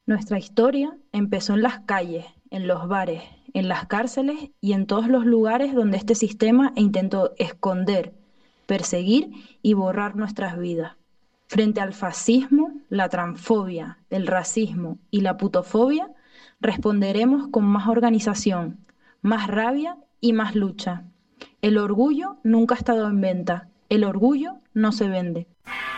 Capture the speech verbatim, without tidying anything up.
Nuestra historia empezó en las calles, en los bares, en las cárceles y en todos los lugares donde este sistema intentó esconder, perseguir y borrar nuestras vidas. Frente al fascismo, la transfobia, el racismo y la putofobia, responderemos con más organización, más rabia y más lucha. El orgullo nunca ha estado en venta, el orgullo no se vende.